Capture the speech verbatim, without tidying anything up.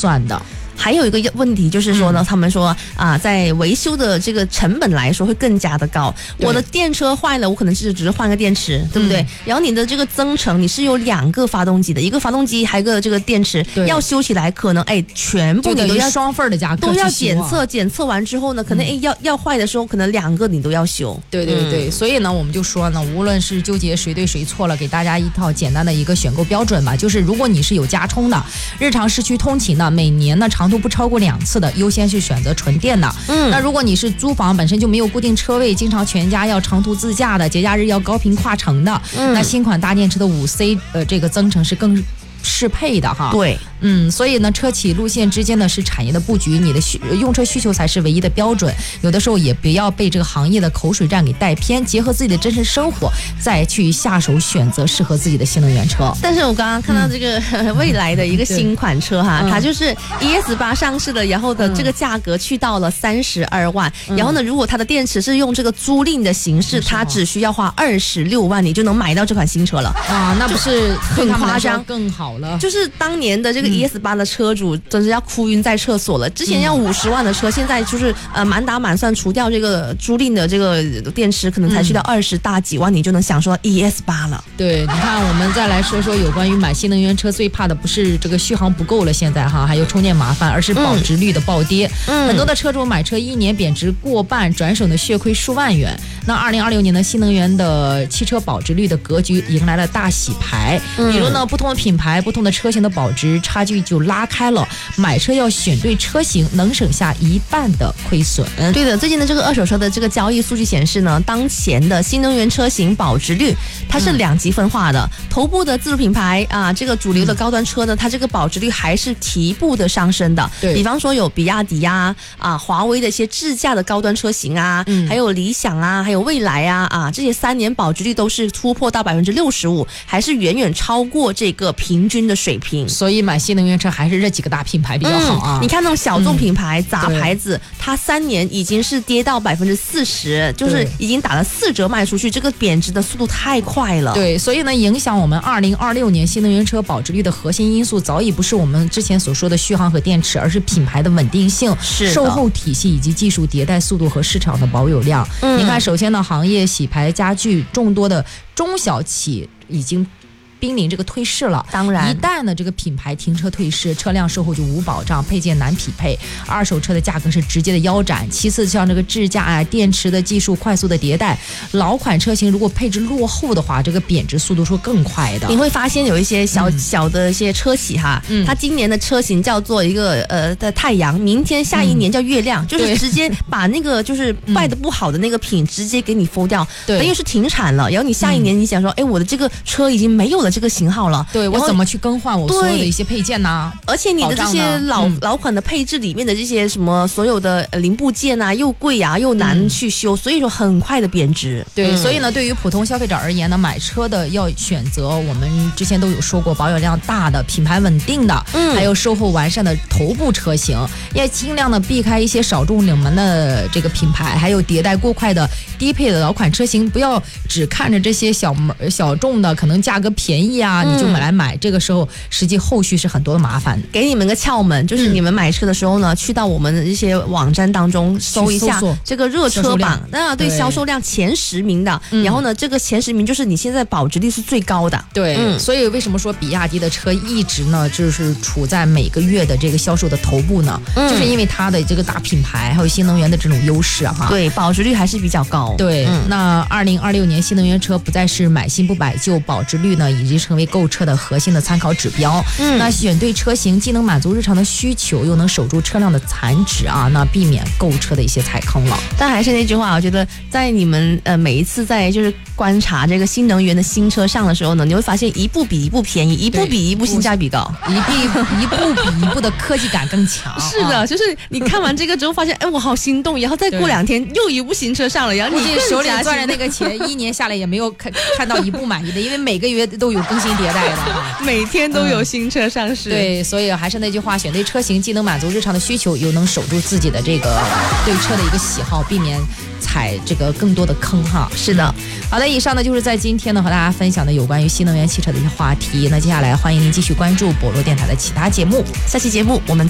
算的。 还有一个问题就是说呢，嗯、他们说啊，在维修的这个成本来说会更加的高。我的电车坏了，我可能是只是换个电池，对不对？嗯、然后你的这个增程，你是有两个发动机的，一个发动机还有一个这个电池，要修起来可能哎，全部你都要双份的价格都要检测，检测完之后呢，可能哎要要坏的时候，可能两个你都要修。 对对对，嗯、所以呢，我们就说呢，无论是纠结谁对谁错了，给大家一套简单的一个选购标准吧，就是如果你是有加充的，日常市区通勤的，每年呢长途不超过两次的，优先是选择纯电的。嗯，那如果你是租房本身就没有固定车位，经常全家要长途自驾的，节假日要高频跨城的，嗯、那新款大电池的五 C 呃这个增程是更适配的哈。 对。 嗯，所以呢，车企路线之间呢是产业的布局，你的需用车需求才是唯一的标准。有的时候也不要被这个行业的口水战给带偏，结合自己的真实生活，再去下手选择适合自己的新能源车。 但是我刚刚看到这个、嗯、未来的一个新款车哈，嗯、它就是 E S 八上市的，然后的这个价格去到了三十二万、嗯，然后呢，如果它的电池是用这个租赁的形式，嗯、它只需要花二十六万，你就能买到这款新车了。 啊，那不是很夸张， 更好了。 就是当年的这个 E S 八的车主真是要哭晕在厕所了。之前要五十万的车，现在就是呃满打满算除掉这个租赁的这个电池，可能才去到二十大几万，你就能享受到 E S 八了。 对，你看我们再来说说有关于买新能源车，最怕的不是这个续航不够了，现在哈还有充电麻烦，而是保值率的暴跌。嗯，很多的车主买车一年贬值过半，转手呢血亏数万元。那二零二六年的新能源的汽车保值率的格局迎来了大洗牌，嗯、比如呢不同的品牌、不同的车型的保值差距就拉开了，买车要选对车型，能省下一半的亏损。 对的，最近的这个二手车的这个交易数据显示呢，当前的新能源车型保值率它是两极分化的，嗯、头部的自主品牌啊，这个主流的高端车呢，它这个保值率还是提步的上升的。对，比方说有比亚迪呀、啊、华为的一些智驾的高端车型啊，嗯、还有理想啊，还有蔚来啊啊，这些三年保值率都是突破到百分之六十五，还是远远超过这个平均的水平。 所以买新能源车还是这几个大品牌比较好啊。 嗯、你看那种小众品牌、嗯、杂牌子，它三年已经是跌到百分之四十，就是已经打了四折卖出去，这个贬值的速度太快了。 对，所以呢，影响我们二零二六年新能源车保值率的核心因素，早已不是我们之前所说的续航和电池，而是品牌的稳定性、售后体系以及技术迭代速度和市场的保有量。嗯、你看，首先呢，行业洗牌加剧，众多的中小企已经濒临这个退市了。 当然， 一旦呢这个品牌停车退市，车辆售后就无保障，配件难匹配，二手车的价格是直接的腰斩。其次，像这个智驾啊、电池的技术快速的迭代，老款车型如果配置落后的话，这个贬值速度是更快的。 你会发现有一些小、嗯、小的一些车企哈，嗯、它今年的车型叫做一个呃的太阳，明天下一年叫月亮，嗯、就是直接把那个就是卖的不好的那个品直接给你封掉，对，等于是停产了。然后你下一年你想说，哎、嗯，我的这个车已经没有了这个型号了， 对，我怎么去更换我所有的一些配件呢？ 而且你的这些老、嗯、老款的配置里面的这些什么所有的零部件啊，又贵啊，又难去修，嗯、所以说很快的贬值。 对，嗯、所以呢，对于普通消费者而言呢，买车的要选择我们之前都有说过，保有量大的、品牌稳定的，嗯、还有售后完善的头部车型，要尽量的避开一些少众冷门的这个品牌，还有迭代过快的低配的老款车型，不要只看着这些小小众的，可能价格便宜啊。你就买来买，这个时候实际后续是很多的麻烦。 给你们个窍门，就是你们买车的时候呢，嗯、去到我们的一些网站当中搜一下这个热车榜，那对销售量前十名的，嗯、然后呢，这个前十名就是你现在保值率是最高的。 对，嗯、所以为什么说比亚迪的车一直呢，就是处在每个月的这个销售的头部呢？嗯、就是因为它的这个大品牌还有新能源的这种优势哈。 对，保值率还是比较高。 对，嗯、那二零二六年新能源车不再是买新不买旧，保值率呢已经成为购车的核心的参考指标。嗯，那选对车型，既能满足日常的需求，又能守住车辆的残值啊，那避免购车的一些踩坑了。 但还是那句话，我觉得在你们呃每一次在就是观察这个新能源的新车上的时候呢，你会发现一步比一步便宜，一步比一步性价比高， 一步一步比一步的科技感更强。 是的，啊、就是你看完这个之后发现，哎，我好心动，然后再过两天又一部新车上了，然后你手里攥着那个钱，一年下来也没有看看到一部满意的，因为每个月都有更新迭代的啊。 每天都有新车上市。 嗯、对，所以还是那句话，选对车型，既能满足日常的需求，又能守住自己的这个对车的一个喜好，避免踩这个更多的坑哈。 是的， 好的，以上呢就是在今天呢和大家分享的有关于新能源汽车的一些话题。那接下来欢迎您继续关注博罗电台的其他节目， 下期节目我们